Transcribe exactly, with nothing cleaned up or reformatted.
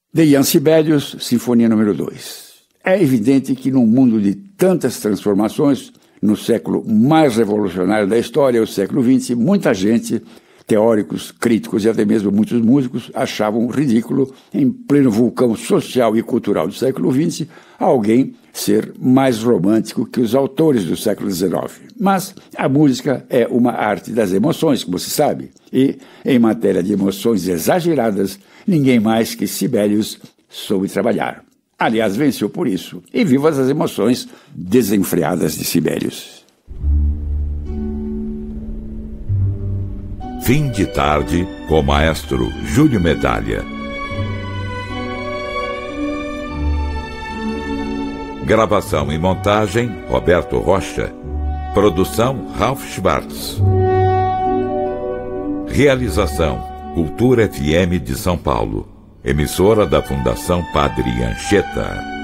de Ian Sibelius, Sinfonia número dois. É evidente que num mundo de tantas transformações, no século mais revolucionário da história, o século vinte, muita gente, teóricos, críticos e até mesmo muitos músicos achavam ridículo, em pleno vulcão social e cultural do século vinte, alguém ser mais romântico que os autores do século dezenove. Mas a música é uma arte das emoções, como se sabe, e, em matéria de emoções exageradas, ninguém mais que Sibelius soube trabalhar. Aliás, venceu por isso. E vivas as emoções desenfreadas de Sibelius. Fim de tarde com o maestro Júlio Medalha. Gravação e montagem, Roberto Rocha. Produção, Ralph Schwartz. Realização, Cultura F M de São Paulo. Emissora da Fundação Padre Anchieta.